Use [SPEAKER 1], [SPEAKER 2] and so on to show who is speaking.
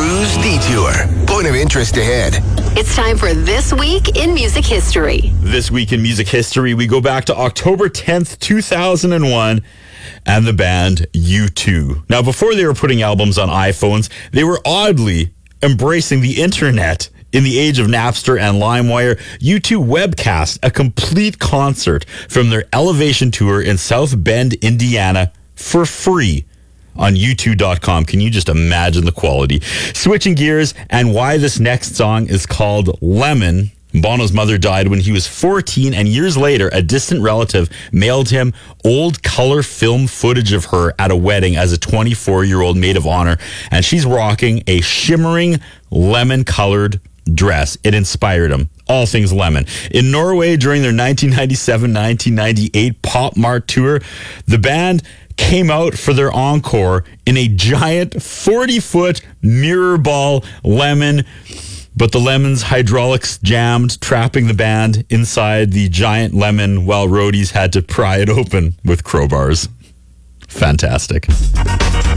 [SPEAKER 1] Cruise Detour. Point of interest ahead.
[SPEAKER 2] It's time for This Week in Music History.
[SPEAKER 3] This week in music history, we go back to October 10th, 2001, and the band U2. Now, before they were putting albums on iPhones, they were oddly embracing the internet. In the age of Napster and LimeWire, U2 webcast a complete concert from their Elevation tour in South Bend, Indiana, for free on U2.com. Can you just imagine the quality? Switching gears and why this next song is called Lemon. Bono's mother died when he was 14, and years later, a distant relative mailed him old color film footage of her at a wedding as a 24-year-old maid of honor, and she's rocking a shimmering lemon-colored dress. It inspired him. All things lemon. In Norway, during their 1997-1998 Pop Mart tour, the band came out for their encore in a giant 40-foot mirror ball lemon, but the lemon's hydraulics jammed, trapping the band inside the giant lemon while roadies had to pry it open with crowbars. Fantastic.